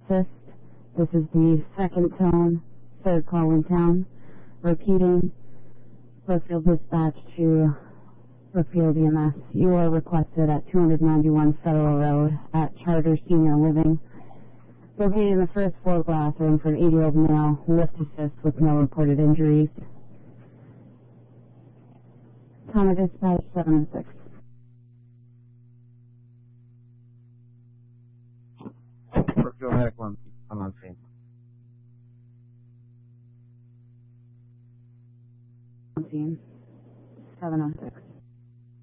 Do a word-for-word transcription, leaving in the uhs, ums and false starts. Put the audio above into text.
assist. This is the second tone, third call in town. Repeating, Brookfield Dispatch to Brookfield E M S. You are requested at two ninety-one Federal Road at Charter Senior Living. Located in the first floor glass room for an eighty-year-old male. Lift assist with no reported injuries. Time of dispatch seven oh six. Brookfield Medical, I'm on scene. On scene. seven oh six.